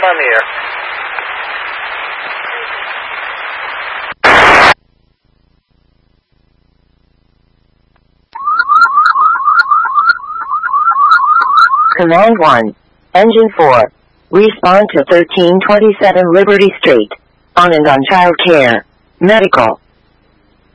on the air. Command 1. Engine 4. Respond to 1327 Liberty Street. On and on child care. Medical.